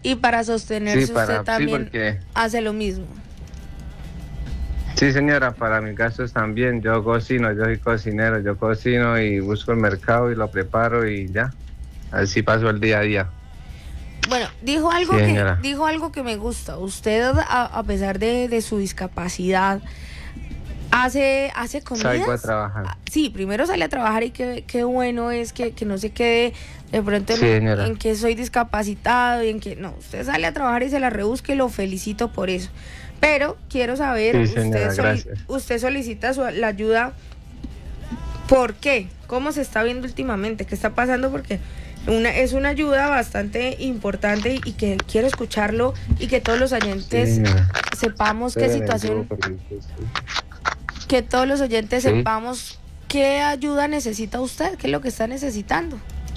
Y para sostenerse Sí, usted también porque... hace lo mismo. Sí, señora, para mis gastos también. Yo cocino, yo soy cocinero, yo cocino y busco el mercado y lo preparo y ya. Así paso el día a día. Bueno, Sí, señora. dijo algo que me gusta. Usted, a pesar de su discapacidad, hace comidas. Salgo a trabajar. Sí, primero sale a trabajar y qué bueno es que no se quede de pronto Sí, en que soy discapacitado y en que no, usted sale a trabajar y se la rebusca y lo felicito por eso. Pero quiero saber, Sí, señora, usted solicita la ayuda, ¿por qué? ¿Cómo se está viendo últimamente? ¿Qué está pasando? Porque es una ayuda bastante importante y que quiero escucharlo y que todos los oyentes sepamos qué situación, que todos los oyentes sepamos qué ayuda necesita usted, qué es lo que está necesitando.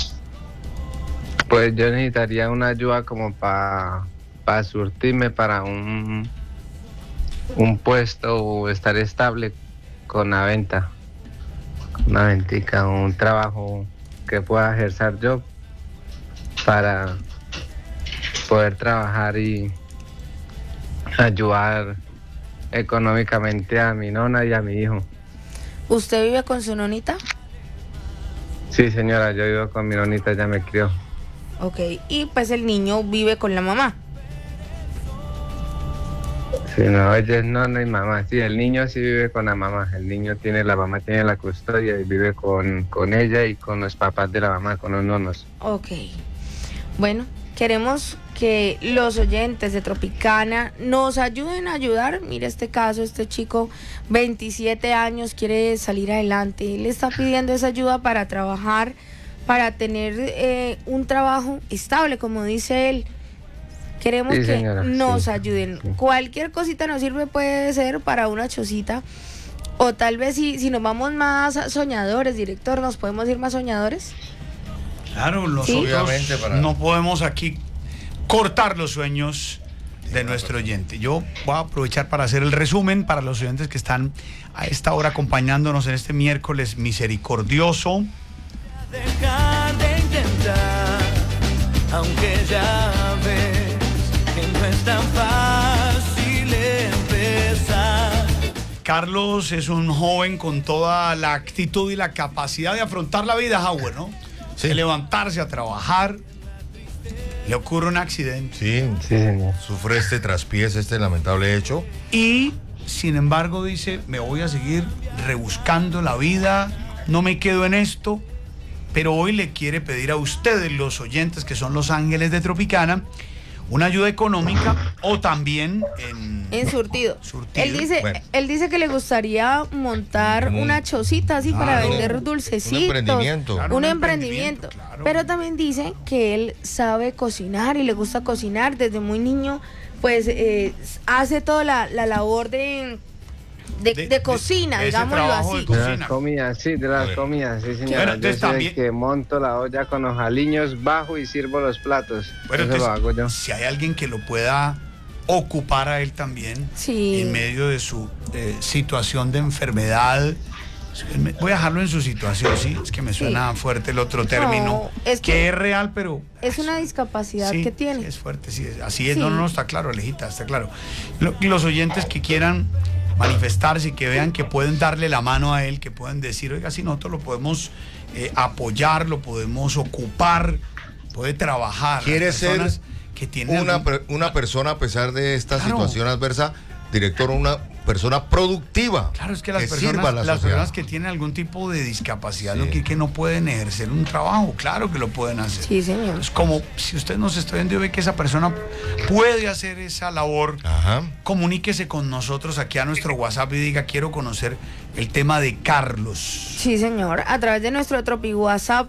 Pues yo necesitaría una ayuda como para surtirme para un puesto o estar estable con la venta, una ventica, un trabajo que pueda ejercer yo para poder trabajar y ayudar económicamente a mi nona y a mi hijo. ¿Usted vive con su nonita? Sí, señora, yo vivo con mi nonita, ya me crió. Ok, y pues el niño vive con la mamá. Sí, no, ella es nona y mamá. Sí, el niño sí vive con la mamá. La mamá tiene la custodia y vive con ella y con los papás de la mamá, con los nonos. Ok. Bueno, queremos que los oyentes de Tropicana nos ayuden a ayudar. Mire este caso, este chico, 27 años, quiere salir adelante. Él está pidiendo esa ayuda para trabajar, para tener un trabajo estable, como dice él. Queremos que nos ayuden. Sí. Cualquier cosita nos sirve, puede ser para una chocita. O tal vez si nos vamos más soñadores, director, ¿nos podemos ir más soñadores? Claro, obviamente no podemos aquí cortar los sueños de nuestro oyente. Yo voy a aprovechar para hacer el resumen para los oyentes que están a esta hora acompañándonos en este miércoles misericordioso. Dejar de intentar, aunque ya ves que no es tan fácil empezar. Carlos es un joven con toda la actitud y la capacidad de afrontar la vida, Howard, ¿no? Sí. De levantarse a trabajar. Le ocurre un accidente. Sí, señor. Sufre este traspiés, este lamentable hecho. Y, sin embargo, dice, me voy a seguir rebuscando la vida, no me quedo en esto. Pero hoy le quiere pedir a ustedes, los oyentes, que son los ángeles de Tropicana, una ayuda económica o también en surtido. Él dice que le gustaría montar una chocita así para vender dulcecitos. Un emprendimiento. Claro. Pero también dice que él sabe cocinar y le gusta cocinar desde muy niño, pues hace toda la labor de cocina, digámoslo así. De las comidas, sí, señora. Yo soy el que monto la olla con los aliños, bajo y sirvo los platos. Bueno, eso lo hago yo. Si hay alguien que lo pueda ocupar a él también, en medio de su situación de enfermedad, voy a dejarlo en su situación, sí, es que me suena fuerte el otro término, que es real, pero es una discapacidad que tiene. Sí, es fuerte, sí, así es, no, está claro, Alejita, está claro. Los oyentes que quieran manifestarse y que vean que pueden darle la mano a él, que pueden decir, oiga, si nosotros lo podemos apoyar, lo podemos ocupar, puede trabajar. ¿Quiere ser que tienen una persona, a pesar de esta situación adversa, director, una persona productiva? Claro, es que las personas que tienen algún tipo de discapacidad, que no pueden ejercer un trabajo, claro que lo pueden hacer. Sí, señor. Es como si usted nos está viendo y ve que esa persona puede hacer esa labor, comuníquese con nosotros aquí a nuestro WhatsApp y diga, quiero conocer el tema de Carlos. Sí, señor, a través de nuestro Tropi WhatsApp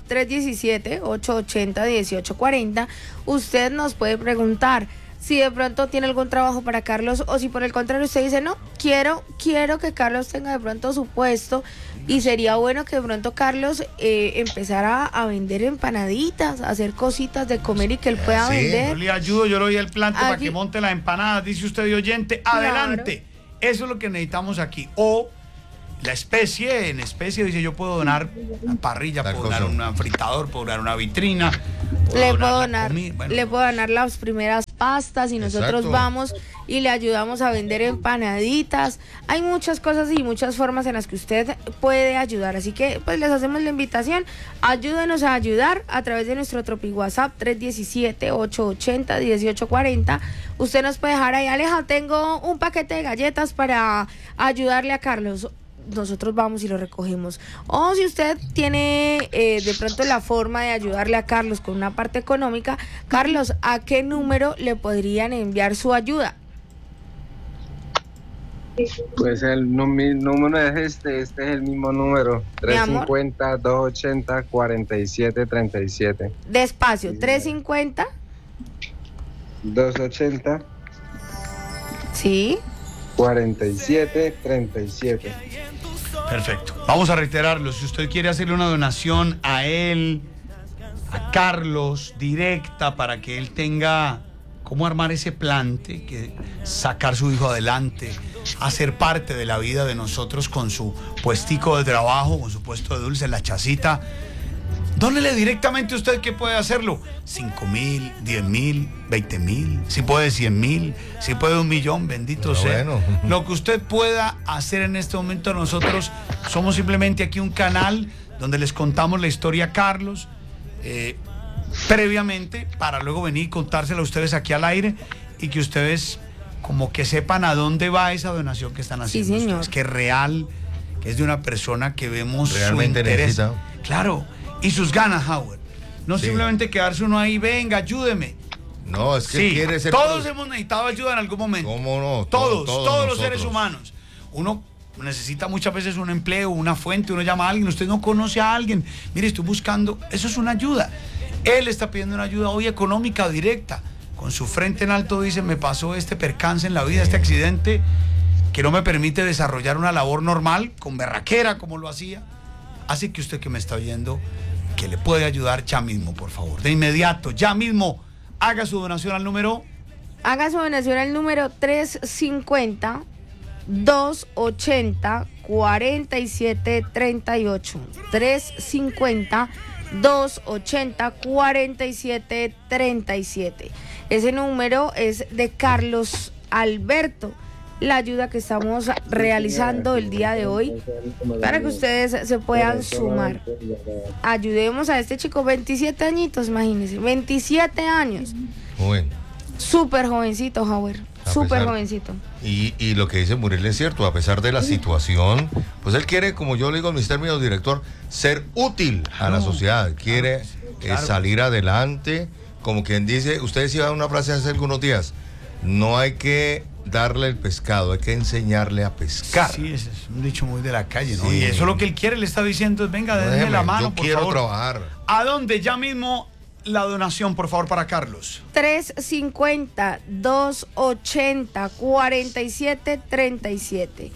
317-880-1840, usted nos puede preguntar si de pronto tiene algún trabajo para Carlos, o si por el contrario usted dice, no, quiero que Carlos tenga de pronto su puesto, y sería bueno que de pronto Carlos empezara a vender empanaditas, a hacer cositas de comer y que él pueda vender. Yo le ayudo, yo le doy el plante para que monte las empanadas, dice usted de oyente, adelante. Claro. Eso es lo que necesitamos aquí. O la especie, dice, yo puedo donar una parrilla, puedo donar un fritador, puedo donar una vitrina, le puedo donar las primeras pastas y nosotros Exacto. vamos y le ayudamos a vender empanaditas. Hay muchas cosas y muchas formas en las que usted puede ayudar. Así que pues les hacemos la invitación. Ayúdenos a ayudar a través de nuestro Tropi WhatsApp 317-880-1840. Usted nos puede dejar ahí, Aleja, tengo un paquete de galletas para ayudarle a Carlos. Nosotros vamos y lo recogemos. O si usted tiene de pronto la forma de ayudarle a Carlos con una parte económica, Carlos, ¿a qué número le podrían enviar su ayuda? Pues mi número es este es el mismo número, Mi amor. 350-280-4737. Despacio, Sí, 350. 280 Sí. 4737. Perfecto. Vamos a reiterarlo. Si usted quiere hacerle una donación a él, a Carlos, directa, para que él tenga cómo armar ese plante, que sacar su hijo adelante, hacer parte de la vida de nosotros con su puestico de trabajo, con su puesto de dulce, la chacita, dónele directamente a usted que puede hacerlo. 5,000, 10,000, 20,000, si puede 100,000, si puede 1,000,000, bendito Pero sea. bueno. Lo que usted pueda hacer en este momento, nosotros somos simplemente aquí un canal donde les contamos la historia a Carlos previamente, para luego venir y contársela a ustedes aquí al aire y que ustedes como que sepan a dónde va esa donación que están haciendo. Sí, señor. Ustedes, que es real, que es de una persona que vemos Realmente su interés. necesita. Claro, y sus ganas, Howard. No Sí. simplemente quedarse uno ahí, venga, ayúdeme. No, es que Sí, quiere ser. todos hemos necesitado ayuda en algún momento. ¿Cómo no? Todos los nosotros. seres humanos. Uno necesita muchas veces un empleo, una fuente, uno llama a alguien, usted no conoce a alguien. Mire, estoy buscando, eso es una ayuda. Él está pidiendo una ayuda hoy económica directa. Con su frente en alto dice, me pasó este percance en la vida, este accidente que no me permite desarrollar una labor normal, con berraquera como lo hacía. Así que usted que me está oyendo, que le puede ayudar ya mismo, por favor. De inmediato, ya mismo, haga su donación al número... Haga su donación al número 350-280-4738. 350-280-4737. Ese número es de Carlos Alberto. La ayuda que estamos realizando el día de hoy para que ustedes se puedan sumar. Ayudemos a este chico, 27 añitos, imagínense, 27 años. Joven. Súper jovencito, Howard. A Súper pesar- jovencito. Y lo que dice Muriel es cierto, a pesar de la situación, pues él quiere, como yo le digo en mis términos, director, ser útil a la sociedad. Quiere claro. salir adelante, como quien dice, usted decía una frase hace algunos días, no hay que darle el pescado, hay que enseñarle a pescar. Sí, ese es un dicho muy de la calle, ¿no? Sí. Y eso es lo que él quiere, le está diciendo, es, venga, No, denme déjeme, la mano, yo por quiero favor. trabajar. ¿A dónde? Ya mismo la donación, por favor, para Carlos. 350-280-4737.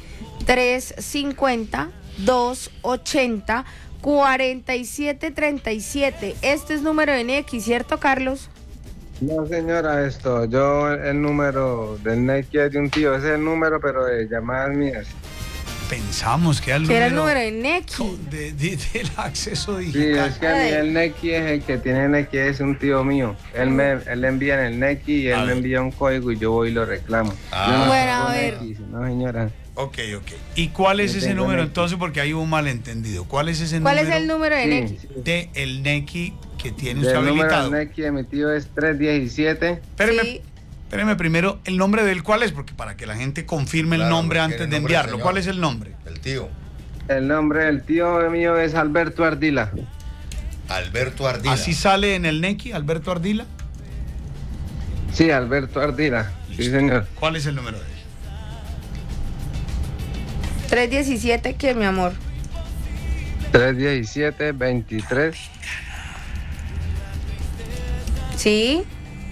350-280-4737. Este es número de NX, ¿cierto, Carlos? No, señora, el número del NEC es de un tío, ese es el número, pero de llamadas mías. Pensamos que era el Que era el número número de NX. del acceso Sí, digital. es que a mí el NECI es el que tiene NECI, es un tío mío. Él le envía en el NECI y él me envía un código y yo voy y lo reclamo. Ah. Yo no Bueno, tengo a ver. NECI, no, señora. Ok. ¿Y cuál es Yo ese tengo número NECI. entonces? Porque hay un malentendido. ¿Cuál es ese ¿Cuál número? es el número de Sí, NX? sí. De el NECI que tiene usted El número habilitado. del NECI de mi tío es 317. Sí. Espéreme primero, el nombre del cuál es, porque para que la gente confirme el Claro, nombre porque antes el de nombre del enviarlo. señor. ¿Cuál es el nombre? El tío, El nombre del tío mío es Alberto Ardila. Alberto Ardila. Así sale en el NECI, Alberto Ardila. Sí, Alberto Ardila. Sí, señor. ¿Cuál es el número de él? 317, ¿qué, mi amor? 317-23. Sí.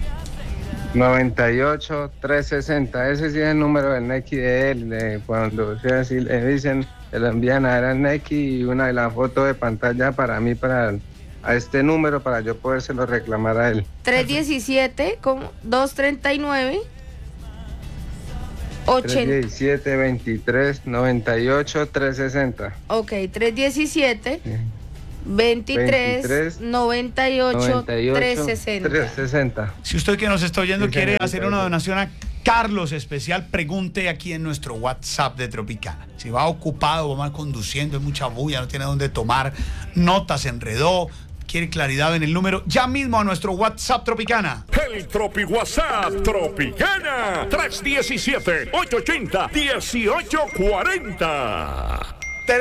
98-360. Ese sí es el número del NECI de él. Cuando sea así, le dicen, le lo envían a él al NECI y una de las fotos de pantalla para mí, a este número, para yo podérselo reclamar a él. 317, ¿cómo? 239. 80. 317-23-98-360. Ok, 317. 23 98 360. 360. Si usted que nos está oyendo Sí, quiere señorita, hacer una donación a Carlos especial, pregunte aquí en nuestro WhatsApp de Tropicana. Si va ocupado, va mal conduciendo, hay mucha bulla, no tiene dónde tomar notas, se enredó, quiere claridad en el número, ya mismo a nuestro WhatsApp Tropicana. El Tropi WhatsApp Tropicana 317-880-1840.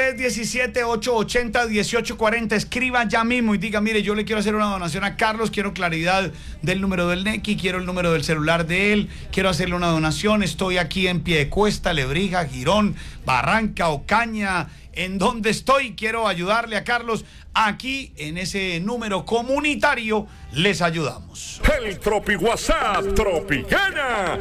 317-880-1840. Escriban ya mismo y digan, mire, yo le quiero hacer una donación a Carlos, quiero claridad del número del NECI, quiero el número del celular de él, quiero hacerle una donación, estoy aquí en Piedecuesta, Lebrija, Girón, Barranca, Ocaña, en donde estoy, quiero ayudarle a Carlos. Aquí, en ese número comunitario, les ayudamos. El Tropi WhatsApp Tropicana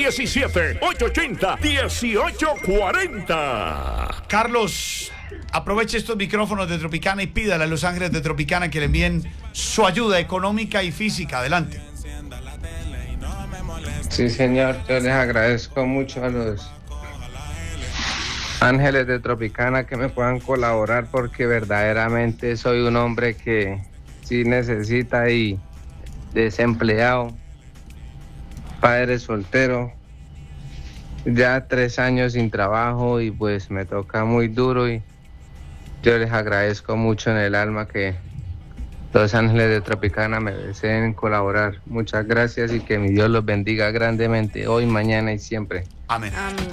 317-880-1840. Carlos, aproveche estos micrófonos de Tropicana y pídale a Los Ángeles de Tropicana que le envíen su ayuda económica y física. Adelante. Sí, señor, yo les agradezco mucho a los Ángeles de Tropicana que me puedan colaborar, porque verdaderamente soy un hombre que sí necesita y desempleado, padre soltero, ya 3 años sin trabajo y pues me toca muy duro, y yo les agradezco mucho en el alma que los Ángeles de Tropicana me deseen colaborar. Muchas gracias y que mi Dios los bendiga grandemente hoy, mañana y siempre. Amén. Amén.